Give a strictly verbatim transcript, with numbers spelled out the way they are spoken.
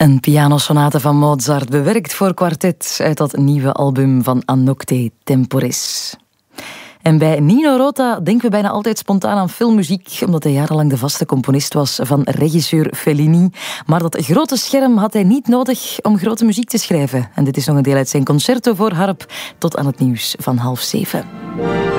Een pianosonate van Mozart, bewerkt voor kwartet uit dat nieuwe album van A Nocte Temporis. En bij Nino Rota denken we bijna altijd spontaan aan filmmuziek, omdat hij jarenlang de vaste componist was van regisseur Fellini. Maar dat grote scherm had hij niet nodig om grote muziek te schrijven. En dit is nog een deel uit zijn concerto voor harp, tot aan het nieuws van half zeven.